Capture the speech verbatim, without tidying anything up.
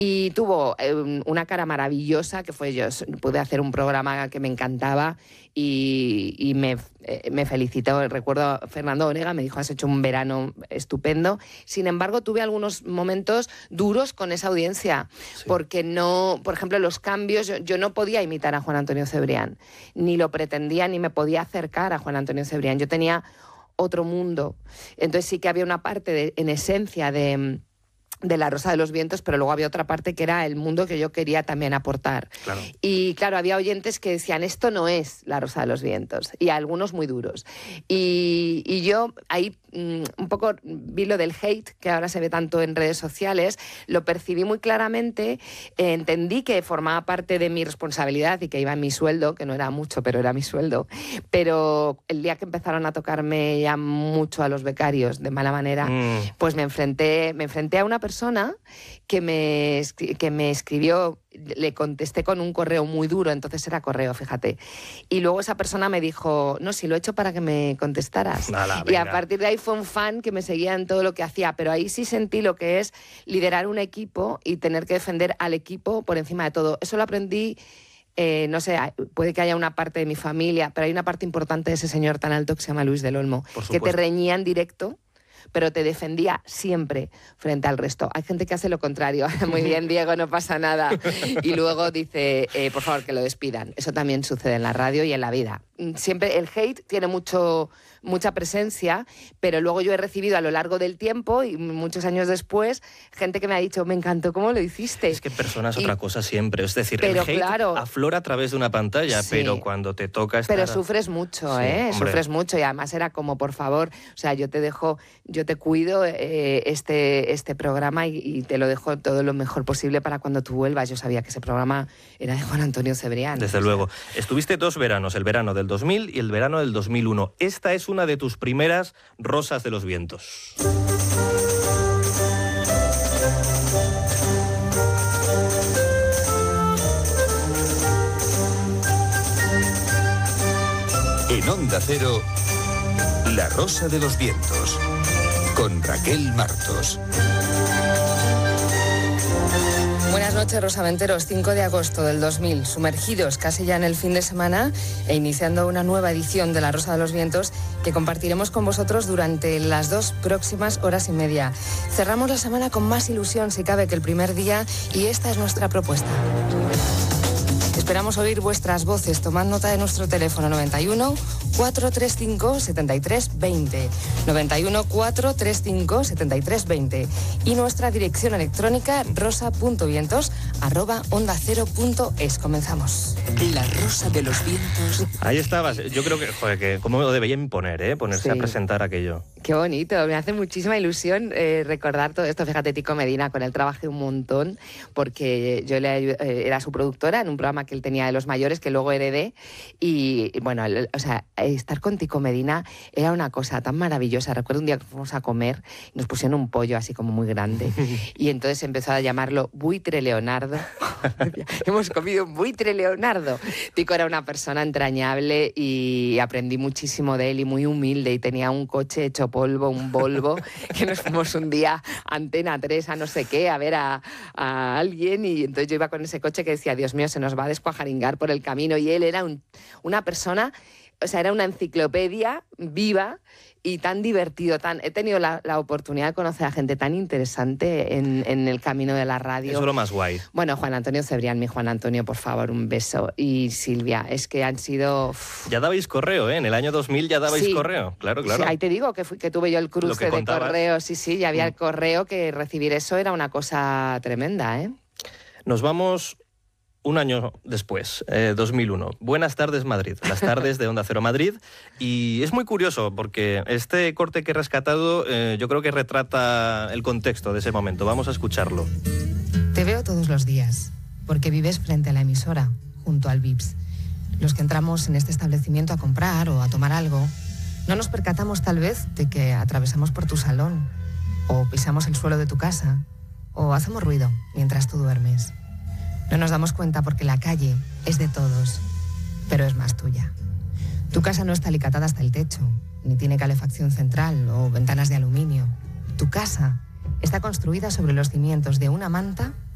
Y tuvo eh, una cara maravillosa, que fue yo. Pude hacer un programa que me encantaba y, y me, eh, me felicitó. Recuerdo, Fernando Onega me dijo, has hecho un verano estupendo. Sin embargo, tuve algunos momentos duros con esa audiencia, sí. porque no, por ejemplo, los cambios, yo, yo no podía imitar a Juan Antonio Cebrián, ni lo pretendía, ni me podía acercar a Juan Antonio Cebrián. Yo tenía otro mundo. Entonces sí que había una parte, de, en esencia, de... de La Rosa de los Vientos, pero luego había otra parte que era el mundo que yo quería también aportar. Claro. Y claro, había oyentes que decían, esto no es La Rosa de los Vientos, y algunos muy duros. Y, y yo ahí mmm, un poco vi lo del hate, que ahora se ve tanto en redes sociales, lo percibí muy claramente, eh, entendí que formaba parte de mi responsabilidad y que iba en mi sueldo, que no era mucho, pero era mi sueldo. Pero el día que empezaron a tocarme ya mucho a los becarios de mala manera, mm. pues me enfrenté, me enfrenté a una persona persona que me, que me escribió, le contesté con un correo muy duro, entonces era correo, fíjate. Y luego esa persona me dijo, no, si lo he hecho para que me contestaras. Nada, y a partir de ahí fue un fan que me seguía en todo lo que hacía, pero ahí sí sentí lo que es liderar un equipo y tener que defender al equipo por encima de todo. Eso lo aprendí, eh, no sé, puede que haya una parte de mi familia, pero hay una parte importante de ese señor tan alto que se llama Luis del Olmo, que te reñía en directo, pero te defendía siempre frente al resto. Hay gente que hace lo contrario. Muy bien, Diego, no pasa nada. Y luego dice, eh, por favor, que lo despidan. Eso también sucede en la radio y en la vida. Siempre el hate tiene mucho, mucha presencia, pero luego yo he recibido a lo largo del tiempo y muchos años después gente que me ha dicho, me encantó cómo lo hiciste. Es que persona es y, otra cosa siempre. Es decir, pero el hate claro, aflora a través de una pantalla, sí, pero cuando te toca estar... Pero sufres mucho, sí, ¿eh? Hombre. Sufres mucho y además era como, por favor, o sea, yo te dejo, yo te cuido eh, este, este programa y, y te lo dejo todo lo mejor posible para cuando tú vuelvas. Yo sabía que ese programa era de Juan Antonio Cebrián. Desde o sea. luego. Estuviste dos veranos, el verano del dos mil y el verano del dos mil uno. Esta es una de tus primeras Rosas de los Vientos. En Onda Cero, La Rosa de los Vientos, con Raquel Martos. Buenas noches, rosaventeros. cinco de agosto del dos mil, sumergidos casi ya en el fin de semana e iniciando una nueva edición de La Rosa de los Vientos que compartiremos con vosotros durante las dos próximas horas y media. Cerramos la semana con más ilusión, si cabe, que el primer día, y esta es nuestra propuesta. Esperamos oír vuestras voces. Tomad nota de nuestro teléfono noventa y uno, cuatrocientos treinta y cinco, setenta y tres veinte. noventa y uno, cuatrocientos treinta y cinco, setenta y tres veinte. Y nuestra dirección electrónica rosa.vientos arroba onda cero punto es. Comenzamos. La Rosa de los Vientos. Ahí estabas. Yo creo que, joder, que cómo lo debería imponer, ¿eh? Ponerse sí. a presentar aquello. Qué bonito. Me hace muchísima ilusión eh, recordar todo esto. Fíjate, Tico Medina, con él trabajé un montón porque yo le, eh, era su productora en un programa que él tenía de los mayores, que luego heredé. Y, bueno, el, o sea, estar con Tico Medina era una cosa tan maravillosa. Recuerdo un día que fuimos a comer y nos pusieron un pollo así como muy grande. Y entonces empezó a llamarlo Buitre Leonardo. Hemos comido un Buitre Leonardo. Tico era una persona entrañable y aprendí muchísimo de él y muy humilde, y tenía un coche hecho polvo, un Volvo, que nos fuimos un día a Antena tres, a no sé qué, a ver a, a alguien, y entonces yo iba con ese coche que decía, Dios mío, se nos va a descuajaringar por el camino, y él era un, una persona, o sea, era una enciclopedia viva y tan divertido, tan he tenido la, la oportunidad de conocer a gente tan interesante en, en el camino de la radio. Eso es lo más guay. Bueno, Juan Antonio Cebrián, mi Juan Antonio, por favor, un beso. Y Silvia, es que han sido... Ya dabais correo, ¿eh? En el año dos mil ya dabais sí. correo, claro, claro. Sí, ahí te digo que, fui, que tuve yo el cruce de correo, sí, sí, ya había mm. el correo, que recibir eso era una cosa tremenda, ¿eh? Nos vamos... Un año después, eh, dos mil uno. Buenas tardes, Madrid. Las tardes de Onda Cero Madrid. Y es muy curioso porque este corte que he rescatado eh, yo creo que retrata el contexto de ese momento. Vamos a escucharlo. Te veo todos los días porque vives frente a la emisora, junto al Vips. Los que entramos en este establecimiento a comprar o a tomar algo, no nos percatamos tal vez de que atravesamos por tu salón, o pisamos el suelo de tu casa, o hacemos ruido mientras tú duermes. No nos damos cuenta porque la calle es de todos, pero es más tuya. Tu casa no está alicatada hasta el techo, ni tiene calefacción central o ventanas de aluminio. Tu casa está construida sobre los cimientos de una manta